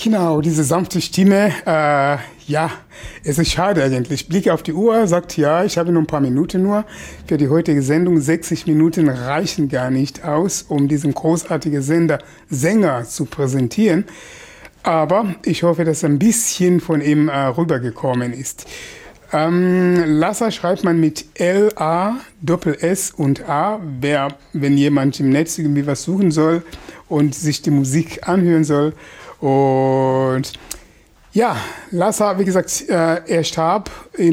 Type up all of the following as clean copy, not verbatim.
Genau, diese sanfte Stimme, ja, es ist schade eigentlich. Ich blicke auf die Uhr, sagt, ja, ich habe nur ein paar Minuten nur für die heutige Sendung. 60 Minuten reichen gar nicht aus, um diesen großartigen Sänger zu präsentieren. Aber ich hoffe, dass ein bisschen von ihm rübergekommen ist. Lassa schreibt man mit L-A, Doppel-S und A. Wenn jemand im Netz irgendwie was suchen soll und sich die Musik anhören soll. Und ja, Lassa, wie gesagt, er starb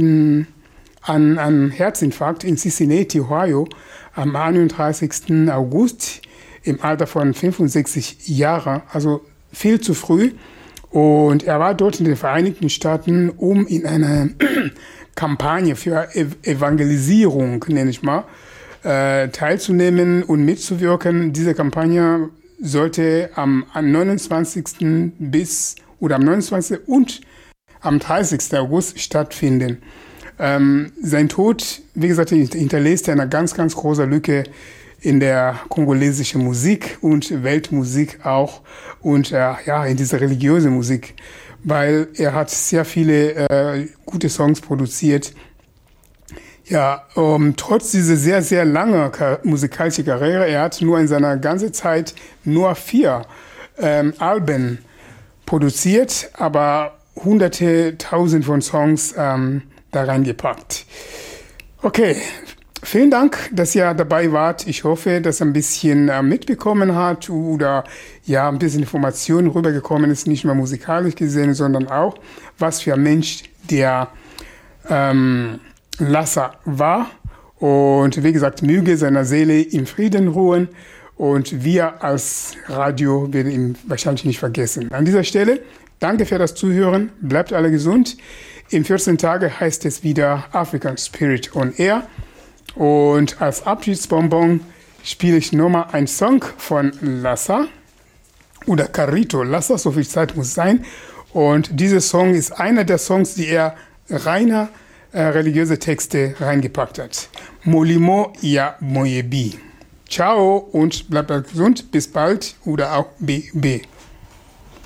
an Herzinfarkt in Cincinnati, Ohio, am 31. August im Alter von 65 Jahren, also viel zu früh. Und er war dort in den Vereinigten Staaten, um in einer Kampagne für Evangelisierung, nenne ich mal, teilzunehmen und mitzuwirken. Diese Kampagne sollte am 29. am 29. und am 30. August stattfinden. Sein Tod, wie gesagt, hinterlässt eine ganz, ganz große Lücke in der kongolesischen Musik und Weltmusik auch und ja, in dieser religiösen Musik, weil er hat sehr viele gute Songs produziert. Ja, trotz dieser sehr, sehr langen musikalischen Karriere, er hat nur in seiner ganzen Zeit nur 4 Alben produziert, aber hunderte, tausend von Songs da reingepackt. Okay, vielen Dank, dass ihr dabei wart. Ich hoffe, dass ihr ein bisschen mitbekommen habt oder ja, ein bisschen Informationen rübergekommen ist, nicht nur musikalisch gesehen, sondern auch, was für ein Mensch der Lassa war. Und wie gesagt, möge seiner Seele im Frieden ruhen. Und wir als Radio werden ihn wahrscheinlich nicht vergessen. An dieser Stelle, danke für das Zuhören. Bleibt alle gesund. In 14 Tagen heißt es wieder African Spirit on Air. Und als Abschiedsbonbon spiele ich nochmal einen Song von Lassa oder Carito Lassa, so viel Zeit muss sein. Und dieser Song ist einer der Songs, die er reiner religiöse Texte reingepackt hat. Molimo ya Moyebi. Ciao und bleibt gesund. Bis bald oder auch BB.